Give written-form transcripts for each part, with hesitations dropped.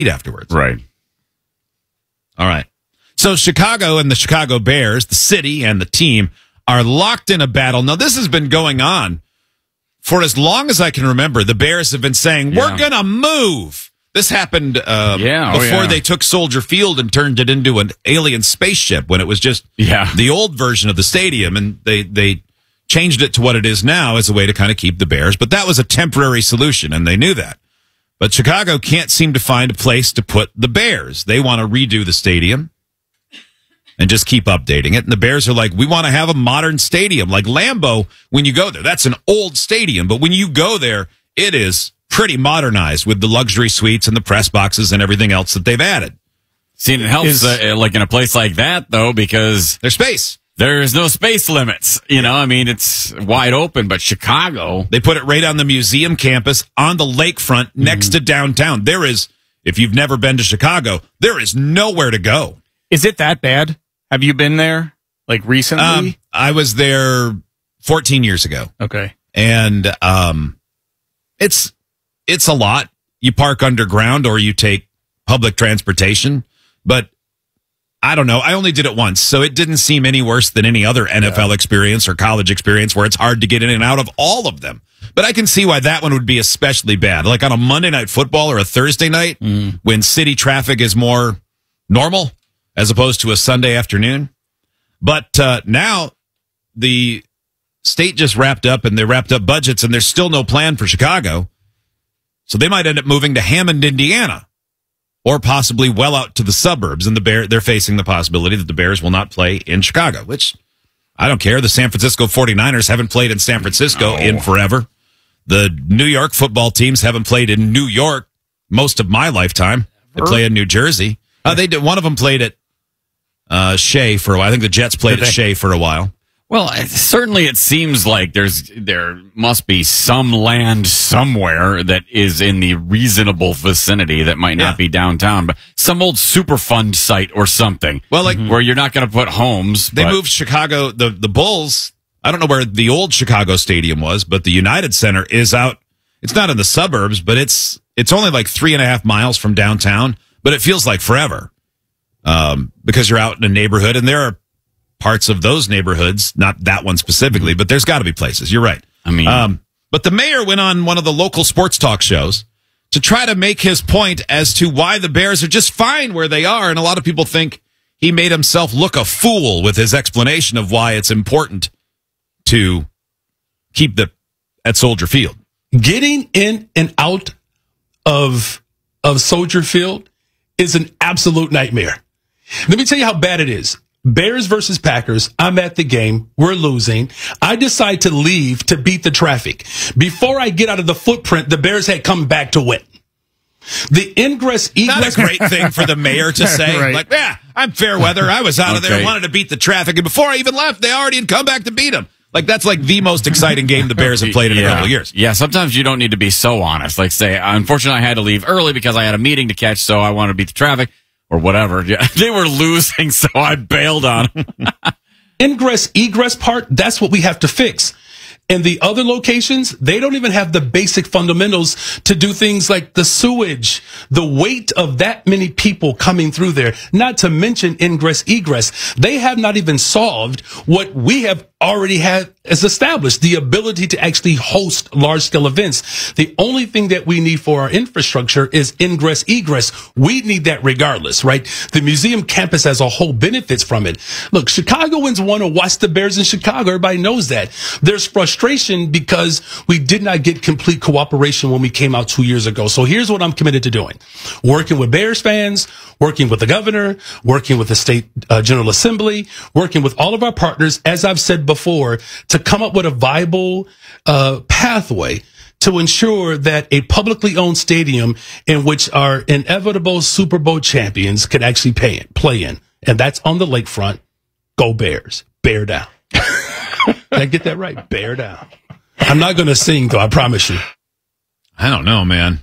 afterwards. Right. All right. So Chicago and the Chicago Bears, the city and the team, are locked in a battle. Now, this has been going on for as long as I can remember. The Bears have been saying, we're going to move. This happened before they took Soldier Field and turned it into an alien spaceship when it was just the old version of the stadium. And they changed it to what it is now as a way to kind of keep the Bears. But that was a temporary solution, and they knew that. But Chicago can't seem to find a place to put the Bears. They want to redo the stadium and just keep updating it. And the Bears are like, we want to have a modern stadium. Like Lambeau, when you go there, that's an old stadium. But when you go there, it is pretty modernized with the luxury suites and the press boxes and everything else that they've added. See, and it helps like in a place like that, though, because there's space. There's no space limits. You know, I mean, it's wide open. But Chicago, they put it right on the museum campus on the lakefront next to downtown. There is, if you've never been to Chicago, there is nowhere to go. Is it that bad? Have you been there, like, recently? I was there 14 years ago. Okay. And it's a lot. You park underground or you take public transportation. But I don't know. I only did it once, so it didn't seem any worse than any other NFL experience or college experience where it's hard to get in and out of all of them. But I can see why that one would be especially bad. Like on a Monday Night Football or a Thursday night when city traffic is more normal as opposed to a Sunday afternoon. But now the state just wrapped up and they wrapped up budgets and there's still no plan for Chicago. So they might end up moving to Hammond, Indiana, or possibly well out to the suburbs. And they're facing the possibility that the Bears will not play in Chicago, which I don't care. The San Francisco 49ers haven't played in San Francisco in forever. The New York football teams haven't played in New York most of my lifetime. They play in New Jersey. They did. One of them played at Shea for a while. I think the Jets played at Shea for a while. Well, certainly it seems like there must be some land somewhere that is in the reasonable vicinity that might not be downtown, but some old Superfund site or something. Well, like where you're not going to put homes. They moved Chicago, the Bulls. I don't know where the old Chicago Stadium was, but the United Center is out. It's not in the suburbs, but it's only like 3.5 miles from downtown, but it feels like forever because you're out in a neighborhood, and there are parts of those neighborhoods, not that one specifically, but there's got to be places. You're right. I mean, but the mayor went on one of the local sports talk shows to try to make his point as to why the Bears are just fine where they are. And a lot of people think he made himself look a fool with his explanation of why it's important to keep at Soldier Field. Getting in and out of Soldier Field is an absolute nightmare. Let me tell you how bad it is. Bears versus Packers. I'm at the game. We're losing. I decide to leave to beat the traffic. Before I get out of the footprint, the Bears had come back to win. The ingress, egress. Not a great thing for the mayor to say. Right. Like, I'm fair weather. I was out of there, wanted to beat the traffic. And before I even left, they already had come back to beat them. Like, that's like the most exciting game the Bears have played in a couple of years. Yeah, sometimes you don't need to be so honest. Like, say, unfortunately, I had to leave early because I had a meeting to catch, so I wanted to beat the traffic. Or whatever. Yeah, they were losing, so I bailed on them. Ingress, egress part, that's what we have to fix. And the other locations, they don't even have the basic fundamentals to do things like the sewage, the weight of that many people coming through there, not to mention ingress, egress. They have not even solved what we have already had as established, the ability to actually host large-scale events. The only thing that we need for our infrastructure is ingress, egress. We need that regardless, right? The museum campus as a whole benefits from it. Look, Chicagoans want to watch the Bears in Chicago. Everybody knows that. There's frustration because we did not get complete cooperation when we came out 2 years ago. So here's what I'm committed to doing. Working with Bears fans, working with the governor, working with the state General Assembly, working with all of our partners, as I've said before, to come up with a viable pathway to ensure that a publicly owned stadium in which our inevitable Super Bowl champions can actually play in. And that's on the lakefront. Go Bears. Bear down. Did I get that right? Bear down. I'm not going to sing, though, I promise you. I don't know, man.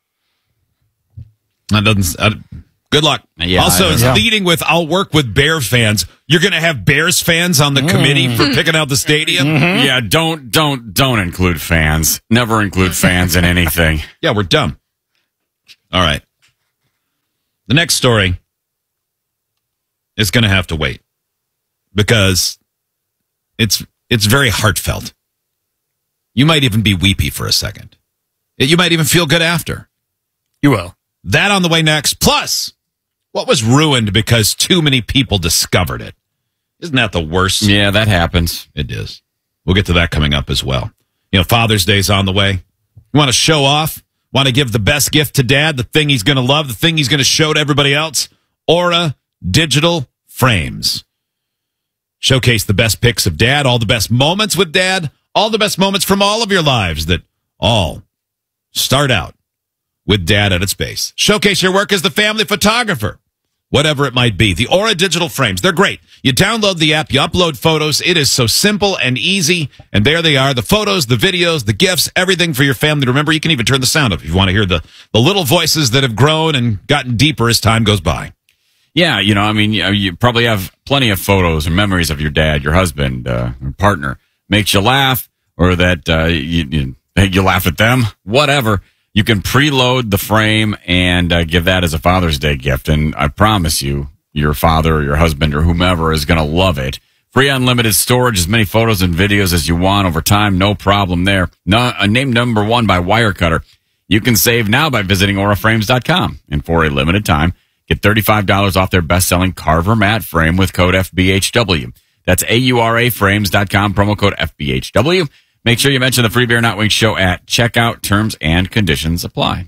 That doesn't... Good luck. Yeah, also, it's leading with, I'll work with Bear fans. You're going to have Bears fans on the committee for picking out the stadium? Mm-hmm. Yeah, don't include fans. Never include fans in anything. Yeah, we're dumb. All right. The next story is going to have to wait because it's very heartfelt. You might even be weepy for a second. You might even feel good after. You will. That on the way next. Plus, what was ruined because too many people discovered it? Isn't that the worst? Yeah, that happens. It is. We'll get to that coming up as well. You know, Father's Day's on the way. You want to show off? Want to give the best gift to Dad? The thing he's going to love? The thing he's going to show to everybody else? Aura Digital Frames. Showcase the best pics of Dad, all the best moments with Dad, all the best moments from all of your lives that all start out with Dad at its base. Showcase your work as the family photographer, whatever it might be. The Aura Digital Frames, they're great. You download the app, you upload photos. It is so simple and easy. And there they are, the photos, the videos, the gifts, everything for your family. Remember, you can even turn the sound up if you want to hear the little voices that have grown and gotten deeper as time goes by. Yeah, you know, I mean, you probably have plenty of photos or memories of your dad, your husband, or partner. Makes you laugh, or that you laugh at them, whatever. You can preload the frame and give that as a Father's Day gift. And I promise you, your father or your husband or whomever is going to love it. Free unlimited storage, as many photos and videos as you want over time. No problem there. Named number one by Wirecutter. You can save now by visiting auraframes.com. And for a limited time, get $35 off their best-selling Carver mat frame with code FBHW. That's AURAFrames.com, promo code FBHW. Make sure you mention the Free Beer Not Wings show at checkout. Terms and conditions apply.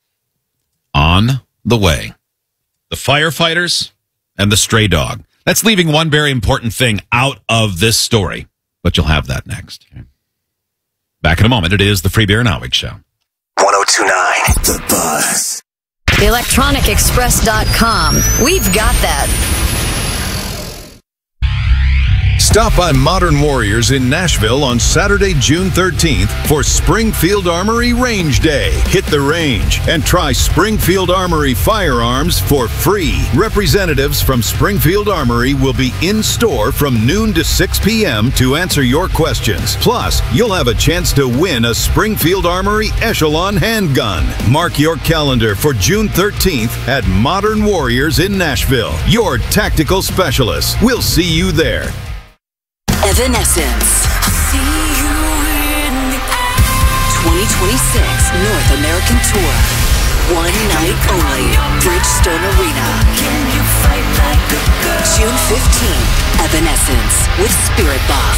On the way, the firefighters and the stray dog. That's leaving one very important thing out of this story, but you'll have that next. Okay. Back in a moment. It is the Free Beer Not Wings show. 102.9 The Buzz. ElectronicExpress.com. We've got that. Stop by Modern Warriors in Nashville on Saturday, June 13th for Springfield Armory Range Day. Hit the range and try Springfield Armory firearms for free. Representatives from Springfield Armory will be in store from noon to 6 p.m. to answer your questions. Plus, you'll have a chance to win a Springfield Armory Echelon handgun. Mark your calendar for June 13th at Modern Warriors in Nashville. Your tactical specialists. We'll see you there. Evanescence. 2026 North American Tour. One night only. Bridgestone Arena. June 15th. Evanescence with Spirit Box.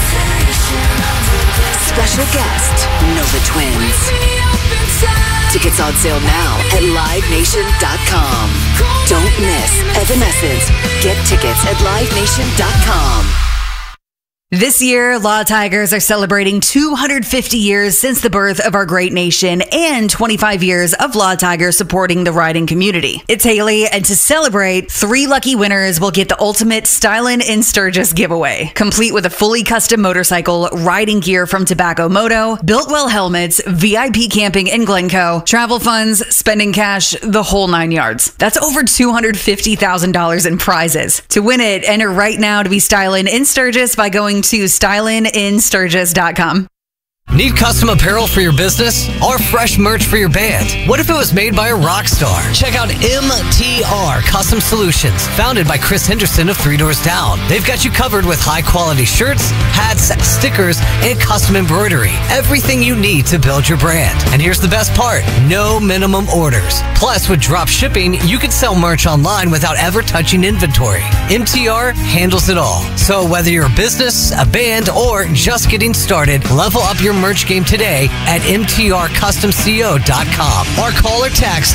Special guest, Nova Twins. Tickets on sale now at LiveNation.com. Don't miss Evanescence. Get tickets at LiveNation.com. This year, Law Tigers are celebrating 250 years since the birth of our great nation and 25 years of Law Tigers supporting the riding community. It's Haley, and to celebrate, 3 lucky winners will get the ultimate Stylin' in Sturgis giveaway, complete with a fully custom motorcycle, riding gear from Tobacco Moto, Builtwell helmets, VIP camping in Glencoe, travel funds, spending cash, the whole 9 yards. That's over $250,000 in prizes. To win it, enter right now to be Stylin' in Sturgis by going to stylininSturgis.com. Need custom apparel for your business or fresh merch for your band? What if it was made by a rock star? Check out MTR Custom Solutions, founded by Chris Henderson of Three Doors Down. They've got you covered with high-quality shirts, hats, stickers, and custom embroidery. Everything you need to build your brand. And here's the best part, no minimum orders. Plus, with drop shipping, you can sell merch online without ever touching inventory. MTR handles it all. So whether you're a business, a band, or just getting started, level up your merch game today at mtrcustomco.com or call or text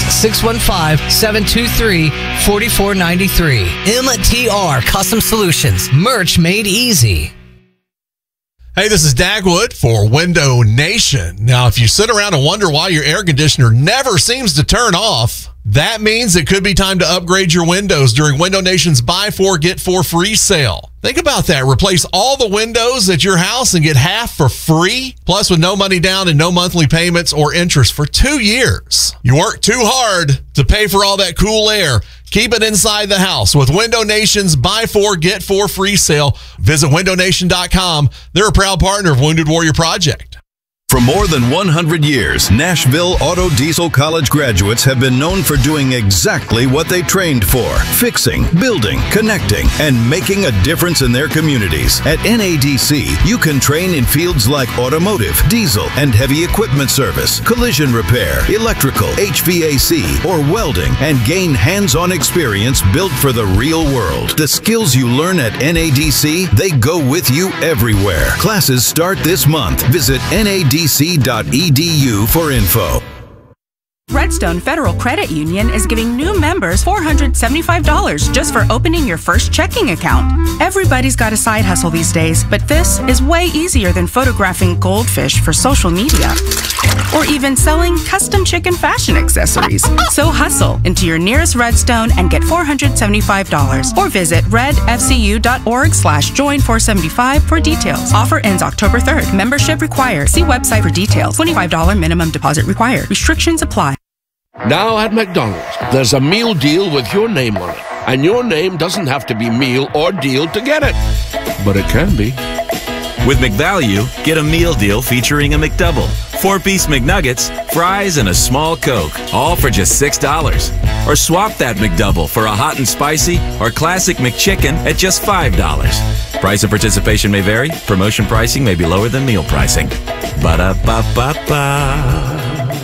615-723-4493. MTR Custom Solutions. Merch made easy. Hey, this is Dagwood for Window Nation. Now, if you sit around and wonder why your air conditioner never seems to turn off, that means it could be time to upgrade your windows during Window Nation's Buy 4, Get 4 free sale. Think about that. Replace all the windows at your house and get half for free, plus with no money down and no monthly payments or interest for 2 years. You work too hard to pay for all that cool air. Keep it inside the house with Window Nation's Buy 4, Get 4 free sale. Visit windownation.com. They're a proud partner of Wounded Warrior Project. For more than 100 years, Nashville Auto Diesel College graduates have been known for doing exactly what they trained for: fixing, building, connecting, and making a difference in their communities. At NADC, you can train in fields like automotive, diesel, and heavy equipment service, collision repair, electrical, HVAC, or welding, and gain hands-on experience built for the real world. The skills you learn at NADC, they go with you everywhere. Classes start this month. Visit NADC.edu for info. Redstone Federal Credit Union is giving new members $475 just for opening your first checking account. Everybody's got a side hustle these days, but this is way easier than photographing goldfish for social media or even selling custom chicken fashion accessories. So hustle into your nearest Redstone and get $475 or visit redfcu.org/join475 for details. Offer ends October 3rd. Membership required. See website for details. $25 minimum deposit required. Restrictions apply. Now at McDonald's, there's a meal deal with your name on it. And your name doesn't have to be meal or deal to get it. But it can be. With McValue, get a meal deal featuring a McDouble, 4-piece McNuggets, fries, and a small Coke, all for just $6. Or swap that McDouble for a hot and spicy or classic McChicken at just $5. Price of participation may vary. Promotion pricing may be lower than meal pricing. Ba-da-ba-ba-ba.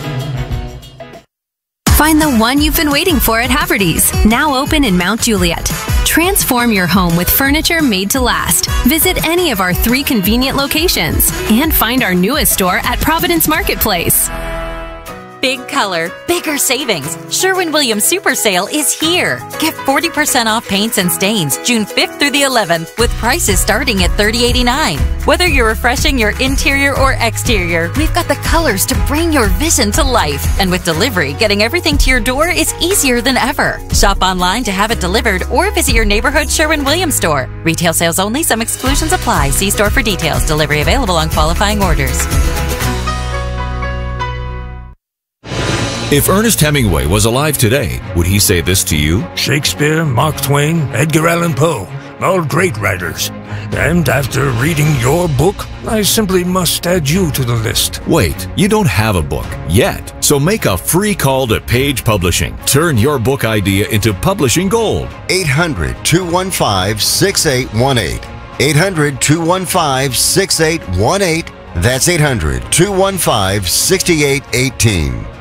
Find the one you've been waiting for at Haverty's, now open in Mount Juliet. Transform your home with furniture made to last. Visit any of our 3 convenient locations and find our newest store at Providence Marketplace. Big color, bigger savings. Sherwin-Williams Super Sale is here. Get 40% off paints and stains June 5th through the 11th with prices starting at $30.89. Whether you're refreshing your interior or exterior, we've got the colors to bring your vision to life. And with delivery, getting everything to your door is easier than ever. Shop online to have it delivered or visit your neighborhood Sherwin-Williams store. Retail sales only. Some exclusions apply. See store for details. Delivery available on qualifying orders. If Ernest Hemingway was alive today, would he say this to you? Shakespeare, Mark Twain, Edgar Allan Poe, all great writers. And after reading your book, I simply must add you to the list. Wait, you don't have a book yet. So make a free call to Page Publishing. Turn your book idea into publishing gold. 800-215-6818. 800-215-6818. That's 800-215-6818.